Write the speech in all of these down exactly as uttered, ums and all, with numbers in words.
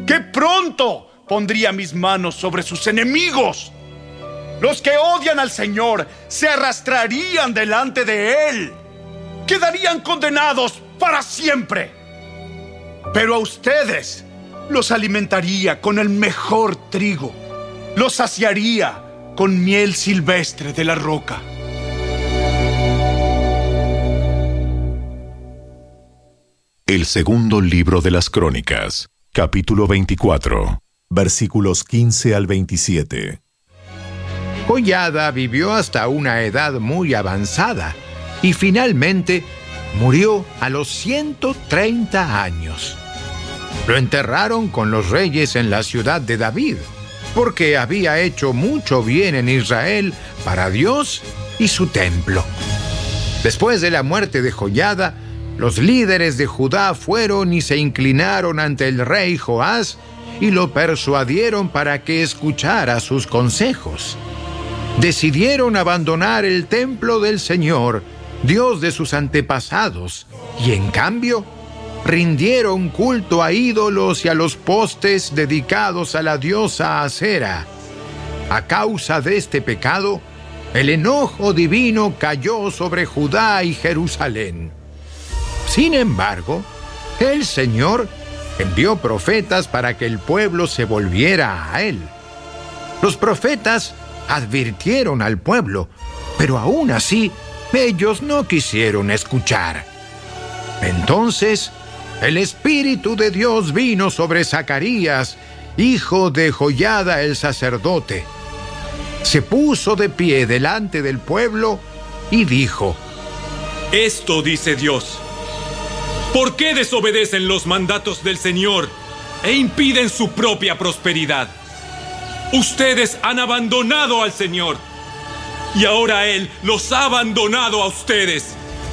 que pronto pondría mis manos sobre sus enemigos. Los que odian al Señor se arrastrarían delante de Él. Quedarían condenados para siempre. Pero a ustedes los alimentaría con el mejor trigo. Los saciaría con miel silvestre de la roca. El segundo libro de las Crónicas, capítulo veinticuatro, versículos quince al veintisiete. Joiada vivió hasta una edad muy avanzada y finalmente murió a los ciento treinta años. Lo enterraron con los reyes en la ciudad de David, porque había hecho mucho bien en Israel para Dios y su templo. Después de la muerte de Joiada, los líderes de Judá fueron y se inclinaron ante el rey Joás y lo persuadieron para que escuchara sus consejos. Decidieron abandonar el templo del Señor, Dios de sus antepasados, y en cambio rindieron culto a ídolos y a los postes dedicados a la diosa Acera. A causa de este pecado, el enojo divino cayó sobre Judá y Jerusalén. Sin embargo, el Señor envió profetas para que el pueblo se volviera a Él. Los profetas advirtieron al pueblo, pero aún así ellos no quisieron escuchar. Entonces, el Espíritu de Dios vino sobre Zacarías, hijo de Joiada el sacerdote. Se puso de pie delante del pueblo y dijo: Esto dice Dios: ¿por qué desobedecen los mandatos del Señor e impiden su propia prosperidad? Ustedes han abandonado al Señor, y ahora Él los ha abandonado a ustedes.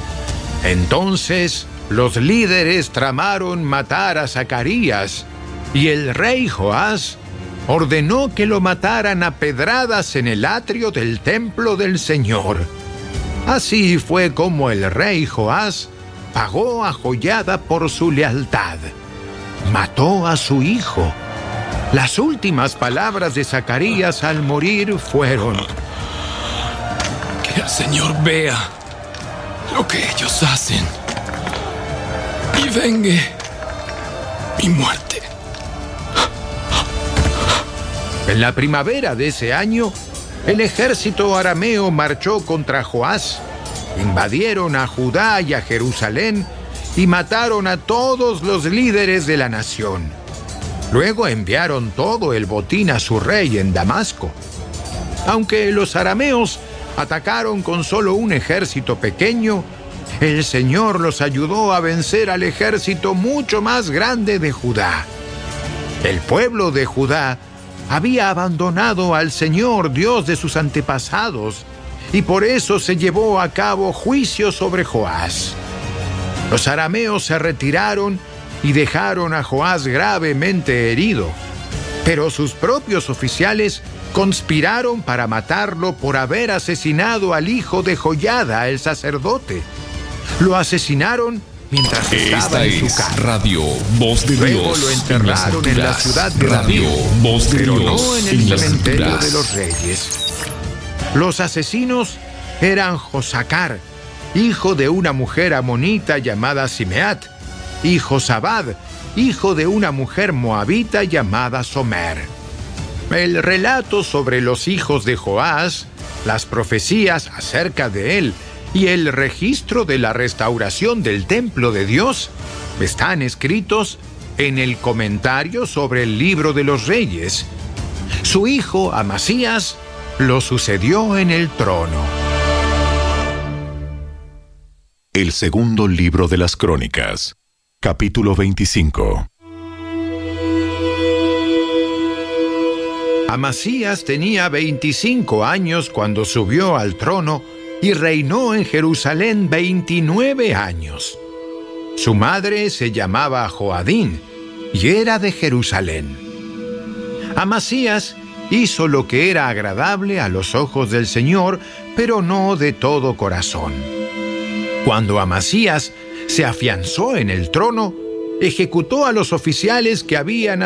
Entonces los líderes tramaron matar a Zacarías, y el rey Joás ordenó que lo mataran a pedradas en el atrio del templo del Señor. Así fue como el rey Joás pagó a Joiada por su lealtad. Mató a su hijo. Las últimas palabras de Zacarías al morir fueron: Que el Señor vea lo que ellos hacen y vengue mi muerte. En la primavera de ese año, el ejército arameo marchó contra Joás. Invadieron a Judá y a Jerusalén y mataron a todos los líderes de la nación. Luego enviaron todo el botín a su rey en Damasco. Aunque los arameos atacaron con solo un ejército pequeño, el Señor los ayudó a vencer al ejército mucho más grande de Judá. El pueblo de Judá había abandonado al Señor, Dios de sus antepasados, y por eso se llevó a cabo juicio sobre Joás. Los arameos se retiraron y dejaron a Joás gravemente herido, pero sus propios oficiales conspiraron para matarlo por haber asesinado al hijo de Joiada, el sacerdote. Lo asesinaron mientras estaba en su casa. Radio Voz de Luego Dios. lo enterraron en la ciudad de Radio David, Voz de pero Dios no en el en las cementerio alturas. de los reyes. Los asesinos eran Josacar, hijo de una mujer amonita llamada Simeat, y Josabad, hijo de una mujer moabita llamada Somer. El relato sobre los hijos de Joás, las profecías acerca de él y el registro de la restauración del templo de Dios están escritos en el comentario sobre el libro de los reyes. Su hijo Amasías lo sucedió en el trono. El segundo libro de las Crónicas, capítulo veinticinco. Amasías tenía veinticinco años cuando subió al trono y reinó en Jerusalén veintinueve años. Su madre se llamaba Joadín y era de Jerusalén. Amasías hizo lo que era agradable a los ojos del Señor, pero no de todo corazón. Cuando Amasías se afianzó en el trono, ejecutó a los oficiales que habían